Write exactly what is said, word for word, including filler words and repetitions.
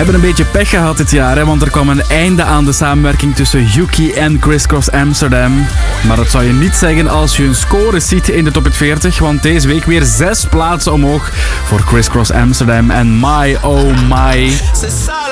hebben een beetje pech gehad dit jaar, hè, want er kwam een einde aan de samenwerking tussen Yuki en Criss Cross Amsterdam. Maar dat zou je niet zeggen als je hun scores ziet in de Top Hit veertig, want deze week weer zes plaatsen omhoog voor Criss Cross Amsterdam en My Oh My.